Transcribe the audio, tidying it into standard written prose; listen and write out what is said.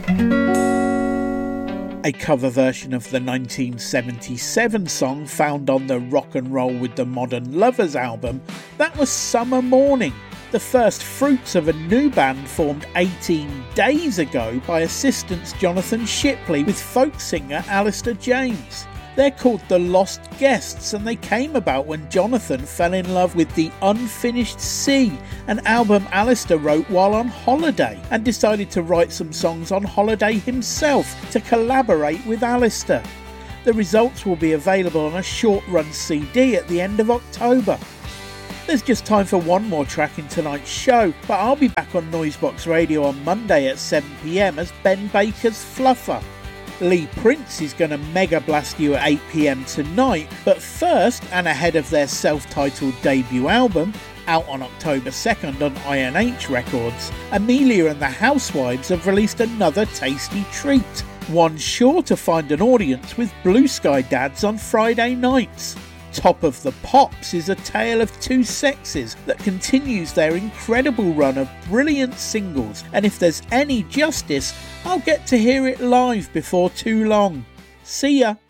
A cover version of the 1977 song found on the Rock and Roll with the Modern Lovers album, that was Summer Morning, the first fruits of a new band formed 18 days ago by assistants Jonathan Shipley with folk singer Alistair James. They're called The Lost Guests, and they came about when Jonathan fell in love with The Unfinished Sea, an album Alistair wrote while on holiday, and decided to write some songs on holiday himself to collaborate with Alistair. The results will be available on a short-run CD at the end of October. There's just time for one more track in tonight's show, but I'll be back on Noisebox Radio on Monday at 7 PM as Ben Baker's Fluffer. Lee Prince is going to mega blast you at 8 PM tonight, but first, and ahead of their self-titled debut album, out on October 2nd on INH Records, Amelia and the Housewives have released another tasty treat, one sure to find an audience with Blue Sky Dads on Friday nights. Top of the Pops is a tale of two sexes that continues their incredible run of brilliant singles, and if there's any justice, I'll get to hear it live before too long. See ya!